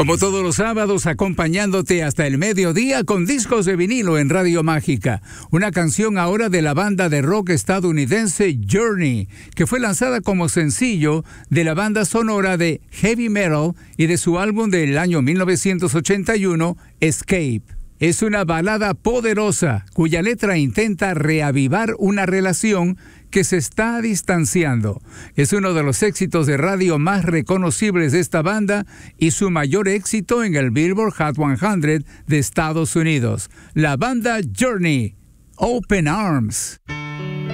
Como todos los sábados, acompañándote hasta el mediodía con discos de vinilo en Radio Mágica. Una canción ahora de la banda de rock estadounidense Journey, que fue lanzada como sencillo de la banda sonora de Heavy Metal y de su álbum del año 1981, Escape. Es una balada poderosa cuya letra intenta reavivar una relación que se está distanciando. Es uno de los éxitos de radio más reconocibles de esta banda y su mayor éxito en el Billboard Hot 100 de Estados Unidos. La banda Journey, Open Arms.